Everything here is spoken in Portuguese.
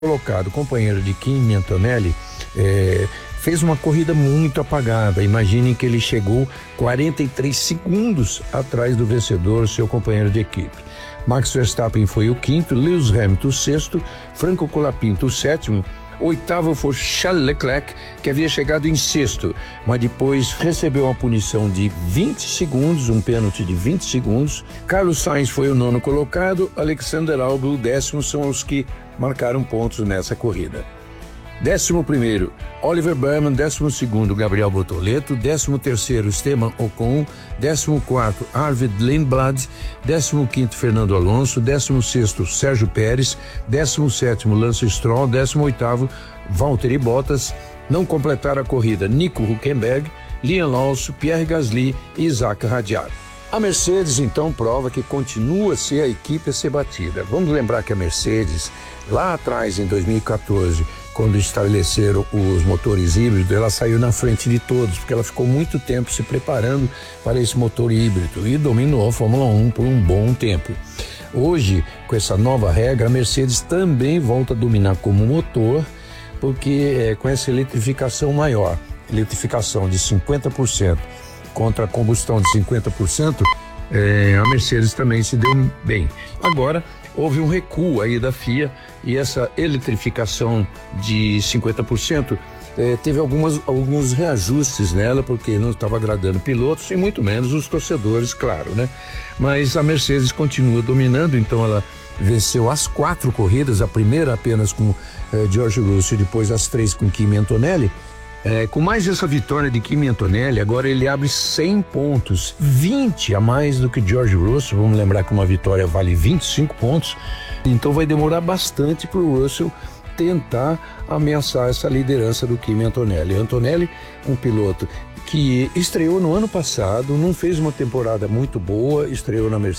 colocado, companheiro de Kimi Antonelli, fez uma corrida muito apagada. Imaginem que ele chegou 43 segundos atrás do vencedor, seu companheiro de equipe. Max Verstappen foi o quinto, Lewis Hamilton o sexto, Franco Colapinto o sétimo, oitavo foi Charles Leclerc, que havia chegado em sexto, mas depois recebeu uma punição de 20 segundos, um pênalti de 20 segundos. Carlos Sainz foi o nono colocado, Alexander Albon o décimo, são os que marcaram pontos nessa corrida. 11º, Oliver Bowman, 12º, Gabriel Bortoleto, 13º, Esteban Ocon, 14º, Arvid Lindblad, 15º, Fernando Alonso, 16º, Sérgio Pérez, 17º, Lance Stroll, 18º, Valtteri Bottas. Não completaram a corrida Nico Hülkenberg, Liam Lawson, Pierre Gasly e Isaac Hadjar. A Mercedes, então, prova que continua a ser a equipe a ser batida. Vamos lembrar que a Mercedes, lá atrás, em 2014, quando estabeleceram os motores híbridos, ela saiu na frente de todos, porque ela ficou muito tempo se preparando para esse motor híbrido e dominou a Fórmula 1 por um bom tempo. Hoje, com essa nova regra, a Mercedes também volta a dominar como motor, porque com essa eletrificação maior, eletrificação de 50%, contra a combustão de 50%, a Mercedes também se deu bem. Agora, houve um recuo aí da FIA e essa eletrificação de 50% teve alguns reajustes nela, porque não estava agradando pilotos e muito menos os torcedores, claro, né? Mas a Mercedes continua dominando, então ela venceu as 4 corridas, a primeira apenas com George Russell, depois as 3 com Kimi Antonelli. Com mais essa vitória de Kimi Antonelli, agora ele abre 100 pontos, 20 a mais do que George Russell. Vamos lembrar que uma vitória vale 25 pontos, então vai demorar bastante para o Russell tentar ameaçar essa liderança do Kimi Antonelli. Antonelli, um piloto que estreou no ano passado, não fez uma temporada muito boa, estreou na Mercedes.